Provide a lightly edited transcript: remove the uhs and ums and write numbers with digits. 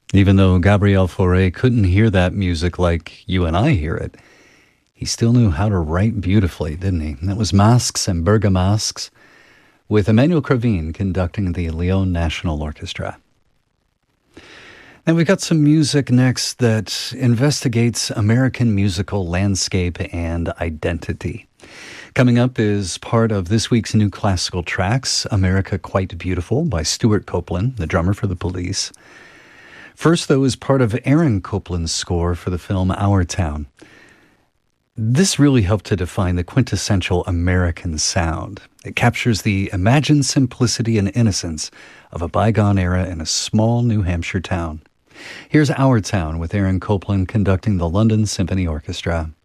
Even though Gabriel Fauré couldn't hear that music like you and I hear it, he still knew how to write beautifully, didn't he? And that was Masques and Bergamasques, with Emmanuel Cravin conducting the Lyon National Orchestra. Now we've got some music next that investigates American musical landscape and identity. Coming up is part of this week's New Classical Tracks, America Quite Beautiful by Stuart Copeland, the drummer for the Police. First, though, is part of Aaron Copland's score for the film Our Town. This really helped to define the quintessential American sound. It captures the imagined simplicity and innocence of a bygone era in a small New Hampshire town. Here's Our Town with Aaron Copland conducting the London Symphony Orchestra.